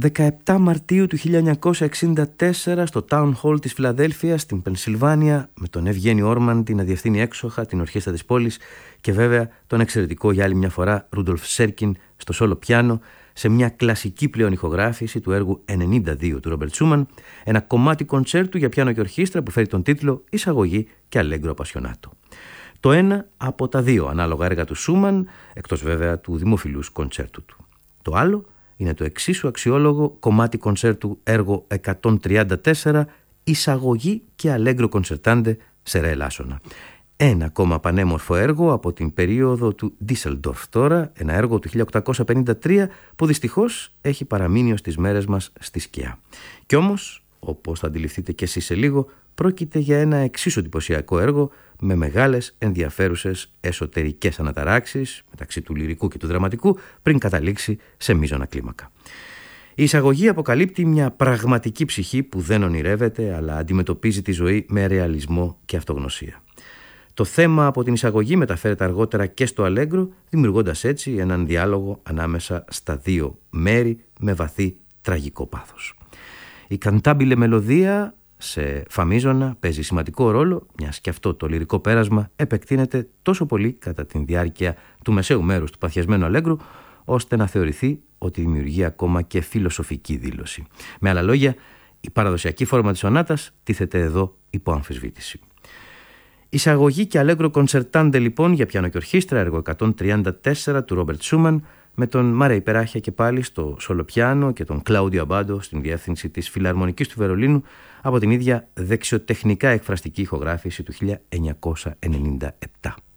17 Μαρτίου του 1964 στο Town Hall της Φιλαδέλφειας, στην Πενσιλβάνια, με τον Ευγένη Όρμαντι να διευθύνει έξοχα την ορχήστρα της πόλης και βέβαια τον εξαιρετικό για άλλη μια φορά Ρούντολφ Σέρκιν στο σόλο πιάνο, σε μια κλασική πλέον ηχογράφηση του έργου 92 του Ρόμπερτ Σούμαν, ένα κομμάτι κοντσέρτου για πιάνο και ορχήστρα που φέρει τον τίτλο «Εισαγωγή και Αλέγκρο Απασιονάτο». Το ένα από τα δύο ανάλογα έργα του Σούμαν, εκτός βέβαια του δημοφιλούς κοντσέρτου του. Το άλλο είναι το εξίσου αξιόλογο κομμάτι κοντσέρτου έργο 134, «Εισαγωγή και Αλέγκρο Κοντσερτάντε» σε ρε ελάσσονα. Ένα ακόμα πανέμορφο έργο από την περίοδο του Ντίσελντορφ τώρα, ένα έργο του 1853 που δυστυχώς έχει παραμείνει ως τις μέρες μας στη σκιά. Κι όμως, όπως θα αντιληφθείτε και εσείς σε λίγο, πρόκειται για ένα εξίσου εντυπωσιακό έργο με μεγάλες ενδιαφέρουσες εσωτερικές αναταράξεις μεταξύ του λυρικού και του δραματικού πριν καταλήξει σε μείζωνα κλίμακα. Η εισαγωγή αποκαλύπτει μια πραγματική ψυχή που δεν ονειρεύεται αλλά αντιμετωπίζει τη ζωή με ρεαλισμό και αυτογνωσία. Το θέμα από την εισαγωγή μεταφέρεται αργότερα και στο Αλέγκρο, δημιουργώντας έτσι έναν διάλογο ανάμεσα στα δύο μέρη με βαθύ τραγικό πάθος. Η καντάμπιλε μελωδία σε φαμίζωνα παίζει σημαντικό ρόλο, μιας και αυτό το λυρικό πέρασμα επεκτείνεται τόσο πολύ κατά τη διάρκεια του μεσαίου μέρους του παθιασμένου Αλέγκρου, ώστε να θεωρηθεί ότι δημιουργεί ακόμα και φιλοσοφική δήλωση. Με άλλα λόγια, η παραδοσιακή φόρμα της σονάτας τίθεται εδώ υπό αμφισβήτηση. Εισαγωγή και Αλέγκρο Κοντσερτάντε λοιπόν για πιάνο και ορχήστρα, έργο 134 του Ρόμπερτ Σούμαν, με τον Μάρεϊ Περάχια και πάλι στο σολοπιάνο και τον Κλάουντιο Αμπάντο στην διεύθυνση της Φιλαρμονικής του Βερολίνου από την ίδια δεξιοτεχνικά εκφραστική ηχογράφηση του 1997.